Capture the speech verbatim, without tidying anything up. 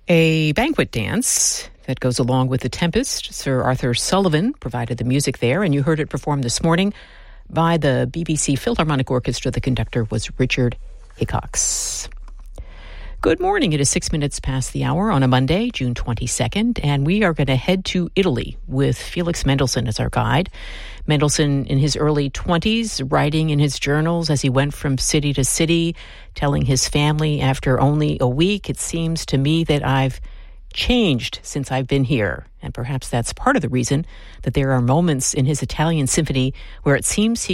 A banquet dance that goes along with The Tempest. Sir Arthur Sullivan provided the music there, and you heard it performed this morning by the B B C Philharmonic Orchestra. The conductor was Richard Hickox. Good morning. It is six minutes past the hour on a Monday, June twenty-second, and we are going to head to Italy with Felix Mendelssohn as our guide. Mendelssohn, in his early twenties, writing in his journals as he went from city to city, telling his family, after only a week, it seems to me that I've changed since I've been here. And perhaps that's part of the reason that there are moments in his Italian symphony where it seems he